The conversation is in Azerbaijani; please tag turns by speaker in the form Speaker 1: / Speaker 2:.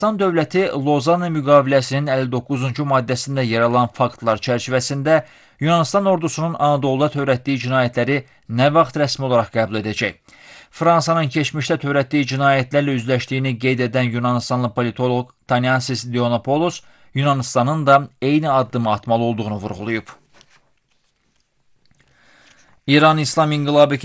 Speaker 1: Yunanistan dövləti Lozanna müqaviləsinin 59-cu maddəsində yer alan faktlar çərçivəsində Yunanistan ordusunun Anadoluda törətdiyi cinayətləri nə vaxt rəsmi olaraq qəbul edəcək? Fransanın keçmişdə törətdiyi cinayətlərlə üzləşdiyini qeyd edən Yunanistanlı politoloq Tanyasis Dianopoulos, Yunanistanın da eyni addımı atmalı olduğunu vurğulayıb. İran İslam İnqilabı